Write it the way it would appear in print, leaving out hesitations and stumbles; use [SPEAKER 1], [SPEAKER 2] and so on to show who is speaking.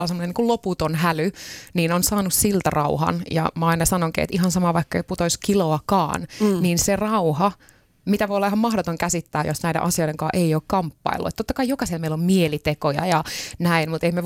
[SPEAKER 1] semmoinen niin kuin loputon häly, niin on saanut siltä rauhan. Ja mä aina sanonkin, että ihan sama vaikka ei putoisi kiloakaan, niin se rauha, mitä voi olla ihan mahdoton käsittää, jos näiden asioiden kanssa ei ole kamppailu. Että totta kai jokaisella meillä on mielitekoja ja näin, mutta ei me